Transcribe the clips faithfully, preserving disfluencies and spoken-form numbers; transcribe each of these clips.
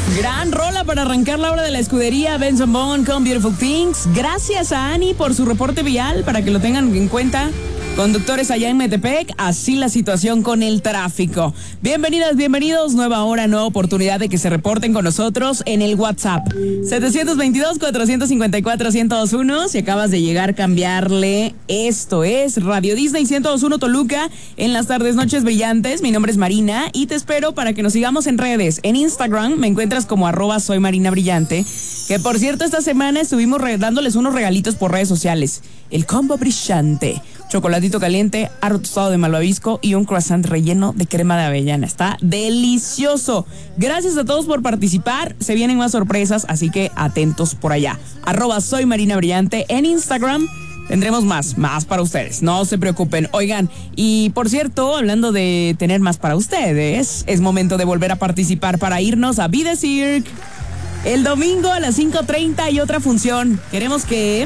Gran rola para arrancar la hora de la escudería. Benson Bourne con Beautiful Things. Gracias a Ani por su reporte vial, para que lo tengan en cuenta. Conductores allá en Metepec, así la situación con el tráfico. Bienvenidas, bienvenidos, nueva hora, nueva oportunidad de que se reporten con nosotros en el WhatsApp. setecientos veintidós, cuatrocientos cincuenta y cuatro, ciento veintiuno. Si acabas de llegar, cambiarle. Esto es Radio Disney ciento veintiuno Toluca, en las tardes, noches brillantes. Mi nombre es Marina y te espero para que nos sigamos en redes. En Instagram me encuentras como arroba soy Marina Brillante. Que por cierto, esta semana estuvimos dándoles unos regalitos por redes sociales. El combo brillante. Chocolatito caliente, arroz tostado de malvavisco y un croissant relleno de crema de avellana. Está delicioso. Gracias a todos por participar. Se vienen más sorpresas, así que atentos por allá. Arroba soy Marina Brillante en Instagram. Tendremos más, más para ustedes. No se preocupen. Oigan, y por cierto, hablando de tener más para ustedes, es momento de volver a participar para irnos a Be The Cirque. El domingo a las cinco treinta hay otra función. Queremos que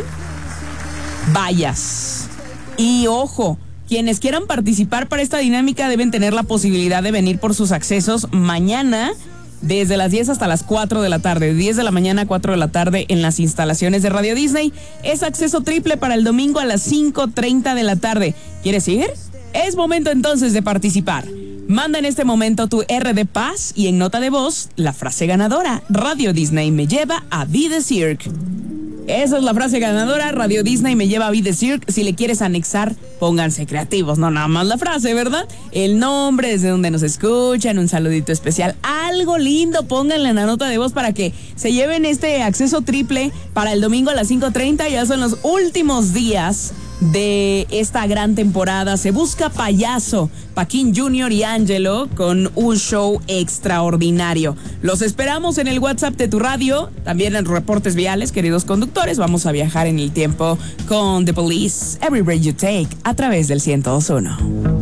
vayas. Y ojo, quienes quieran participar para esta dinámica deben tener la posibilidad de venir por sus accesos mañana desde las diez hasta las cuatro de la tarde, diez de la mañana a cuatro de la tarde en las instalaciones de Radio Disney. Es acceso triple para el domingo a las cinco treinta de la tarde. ¿Quieres ir? Es momento entonces de participar. Manda en este momento tu R de Paz y en nota de voz la frase ganadora. Radio Disney me lleva a Be The Cirque. Esa es la frase ganadora. Radio Disney me lleva a Be The Cirque. Si le quieres anexar, pónganse creativos. No nada más la frase, ¿verdad? El nombre, desde donde nos escuchan, un saludito especial, algo lindo. Pónganle en la nota de voz para que se lleven este acceso triple para el domingo a las cinco treinta. Ya son los últimos días de esta gran temporada. Se busca payaso, Paquín junior y Angelo con un show extraordinario. Los esperamos en el WhatsApp de tu radio, también en reportes viales, queridos conductores. Vamos a viajar en el tiempo con The Police, Every Breath You Take, a través del ciento veintiuno.